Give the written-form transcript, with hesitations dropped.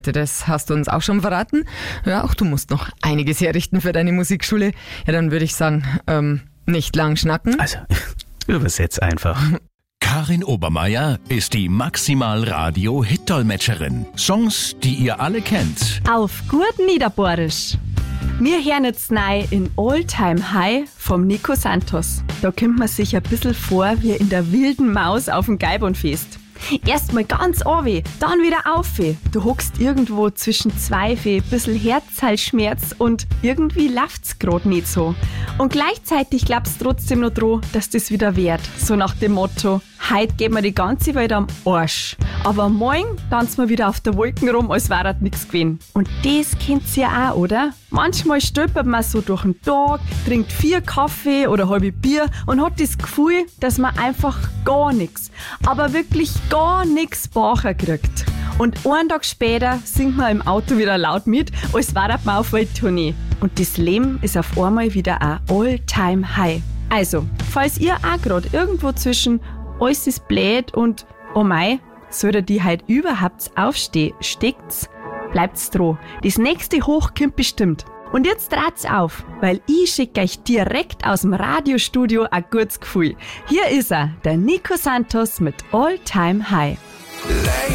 Das hast du uns auch schon verraten. Ja, auch du musst noch einiges herrichten für deine Musikschule. Ja, dann würde ich sagen, nicht lang schnacken. Also, übersetz einfach. Karin Obermeier ist die Maximal-Radio-Hit-Dolmetscherin. Songs, die ihr alle kennt. Auf gut Niederbohrisch. Wir hören jetzt neu in All Time High vom Nico Santos. Da kommt man sich ein bisschen vor wie in der wilden Maus auf dem Gaibonfest. Erstmal ganz runter, dann wieder auf. Du hockst irgendwo zwischen zwei Fee, bisschen Herzhalsschmerz und irgendwie läuft's grad nicht so. Und gleichzeitig glaubst du trotzdem noch dran, dass das wieder wird. So nach dem Motto, heute geht mir die ganze Welt am Arsch. Aber morgen tanzen wir wieder auf der Wolken rum, als wäre nichts gewesen. Und das kennt's ja auch, oder? Manchmal stolpert man so durch den Tag, trinkt 4 Kaffee oder halbe Bier und hat das Gefühl, dass man einfach gar nichts, aber wirklich gar nichts bacher kriegt. Und einen Tag später singt man im Auto wieder laut mit, als wäre man auf Welttournee. Und das Leben ist auf einmal wieder ein All-Time-High. Also, falls ihr auch gerade irgendwo zwischen alles ist blöd und oh mei, soll die heute überhaupt aufstehen, steckt's, bleibt's dran. Das nächste Hoch kommt bestimmt. Und jetzt dreht's auf, weil ich schicke euch direkt aus dem Radiostudio ein gutes Gefühl. Hier ist er, der Nico Santos mit All Time High.